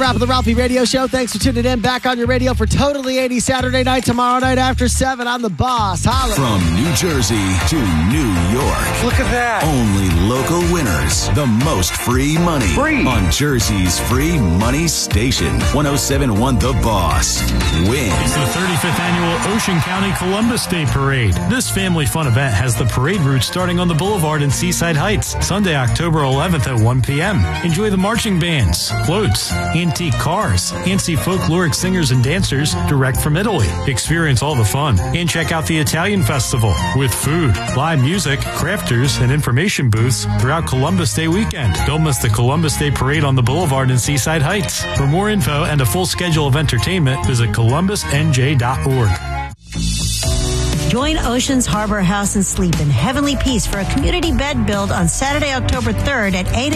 Wrap of the Ralphie Radio Show. Thanks for tuning in. Back on your radio for Totally 80 Saturday night, tomorrow night after 7. I'm the boss. Holla. From New Jersey to New York. Look at that. Only local winners. The most free money. Free. On Jersey's free money station. 107.1 The Boss. Win. It's the 35th annual Ocean County Columbus Day Parade. This family fun event has the parade route starting on the boulevard in Seaside Heights, Sunday, October 11th at 1 p.m. Enjoy the marching bands, floats, antique cars, and see folkloric singers and dancers direct from Italy. Experience all the fun and check out the Italian Festival with food, live music, crafters, and information booths throughout Columbus Day weekend. Don't miss the Columbus Day Parade on the boulevard in Seaside Heights. For more info and a full schedule of entertainment, visit columbusnj.org. Join Oceans Harbor House and Sleep in Heavenly Peace for a community bed build on Saturday, October 3rd at 8